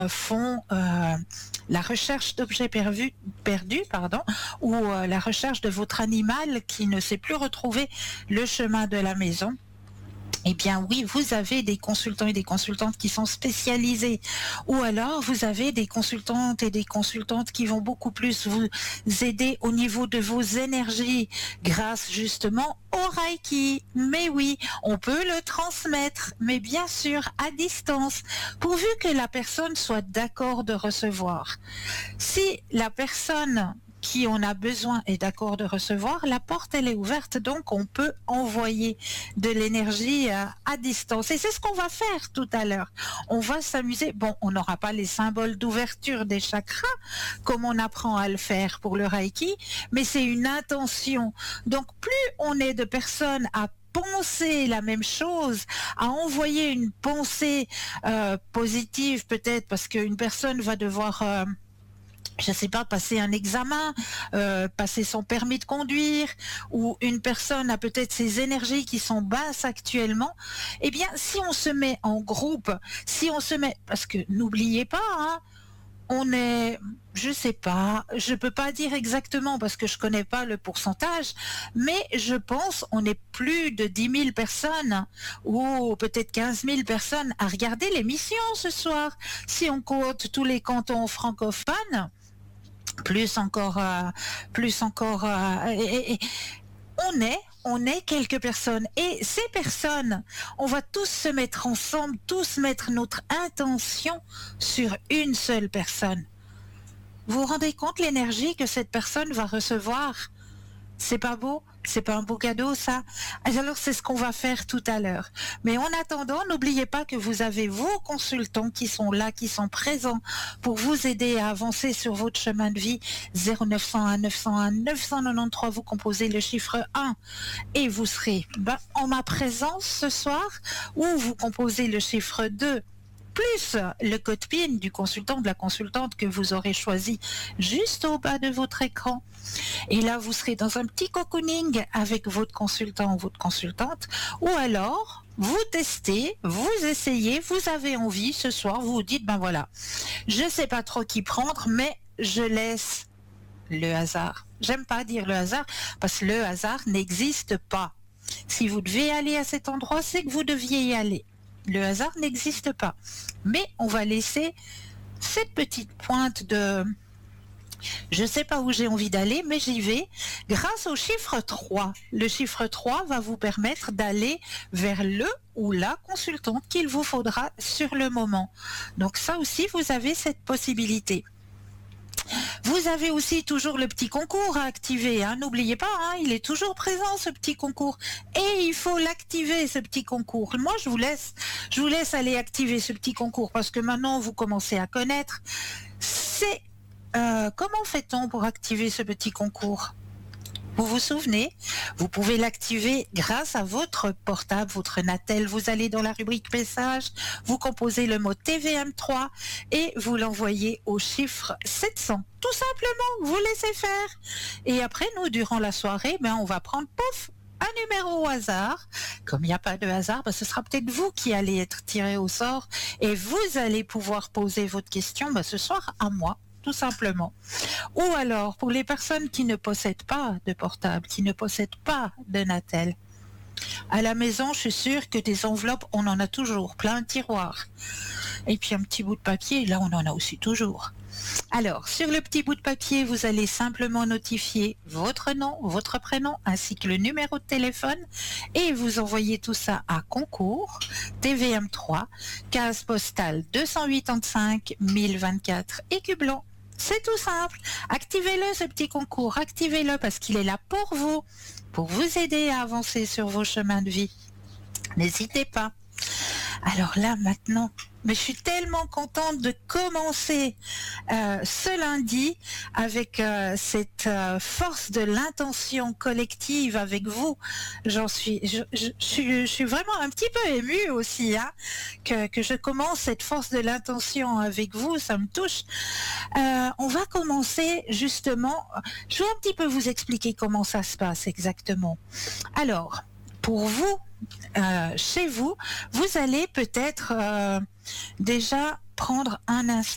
font la recherche d'objets perdus, pardon, ou la recherche de votre animal qui ne sait plus retrouver le chemin de la maison. Eh bien oui, vous avez des consultants et des consultantes qui sont spécialisés. Ou alors, vous avez des consultantes et des consultantes qui vont beaucoup plus vous aider au niveau de vos énergies grâce justement au Reiki. Mais oui, on peut le transmettre, mais bien sûr à distance, pourvu que la personne soit d'accord de recevoir. Si la personne qui on a besoin est d'accord de recevoir, la porte elle est ouverte, donc on peut envoyer de l'énergie à distance. Et c'est ce qu'on va faire tout à l'heure. On va s'amuser. Bon, on n'aura pas les symboles d'ouverture des chakras comme on apprend à le faire pour le Reiki, mais c'est une intention. Donc plus on est de personnes à penser la même chose, à envoyer une pensée positive peut-être, parce qu'une personne va devoir je sais pas, passer un examen, passer son permis de conduire, ou une personne a peut-être ses énergies qui sont basses actuellement, eh bien, si on se met en groupe, si on se met, parce que n'oubliez pas, hein, on est, je sais pas, je peux pas dire exactement parce que je connais pas le pourcentage, mais je pense on est plus de 10 000 personnes ou peut-être 15 000 personnes à regarder l'émission ce soir. Si on compte tous les cantons francophones, plus encore, on est quelques personnes. Et ces personnes, on va tous se mettre ensemble, tous mettre notre intention sur une seule personne. Vous vous rendez compte l'énergie que cette personne va recevoir? C'est pas beau? C'est pas un beau cadeau, ça? Alors, c'est ce qu'on va faire tout à l'heure. Mais en attendant, n'oubliez pas que vous avez vos consultants qui sont là, qui sont présents pour vous aider à avancer sur votre chemin de vie. 0901 901 993, vous composez le chiffre 1 et vous serez en ma présence ce soir, ou vous composez le chiffre 2 plus le code PIN du consultant ou de la consultante que vous aurez choisi juste au bas de votre écran. Et là, vous serez dans un petit cocooning avec votre consultant ou votre consultante, ou alors vous testez, vous essayez, vous avez envie ce soir, vous vous dites, ben voilà, je sais pas trop qui prendre, mais je laisse le hasard. J'aime pas dire le hasard, parce que le hasard n'existe pas. Si vous devez aller à cet endroit, c'est que vous deviez y aller. Le hasard n'existe pas. Mais on va laisser cette petite pointe de je ne sais pas où j'ai envie d'aller, mais j'y vais grâce au chiffre 3. Le chiffre 3 va vous permettre d'aller vers le ou la consultante qu'il vous faudra sur le moment. Donc ça aussi, vous avez cette possibilité. Vous avez aussi toujours le petit concours à activer, hein. N'oubliez pas, hein, il est toujours présent ce petit concours et il faut l'activer ce petit concours. Moi je vous laisse aller activer ce petit concours parce que maintenant vous commencez à connaître. C'est comment fait-on pour activer ce petit concours? Vous vous souvenez? Vous pouvez l'activer grâce à votre portable, votre Natel. Vous allez dans la rubrique message, vous composez le mot TVM3 et vous l'envoyez au chiffre 700. Tout simplement, vous laissez faire. Et après, nous, durant la soirée, on va prendre, un numéro au hasard. Comme il n'y a pas de hasard, ce sera peut-être vous qui allez être tiré au sort et vous allez pouvoir poser votre question ce soir à moi. Tout simplement. Ou alors, pour les personnes qui ne possèdent pas de portable, qui ne possèdent pas de Natel, à la maison, je suis sûre que des enveloppes, on en a toujours, plein de tiroirs. Et puis un petit bout de papier, là, on en a aussi toujours. Alors, sur le petit bout de papier, vous allez simplement notifier votre nom, votre prénom, ainsi que le numéro de téléphone, et vous envoyez tout ça à concours, TVM3, case postale 285 1024, Écublon. C'est tout simple. Activez-le, ce petit concours. Activez-le parce qu'il est là pour vous aider à avancer sur vos chemins de vie. N'hésitez pas. Alors là, maintenant, mais je suis tellement contente de commencer ce lundi avec cette force de l'intention collective avec vous. Je suis vraiment un petit peu émue aussi, hein, que je commence cette force de l'intention avec vous, ça me touche. On va commencer justement, je vais un petit peu vous expliquer comment ça se passe exactement. Alors, pour vous, chez vous, vous allez peut-être déjà prendre un instant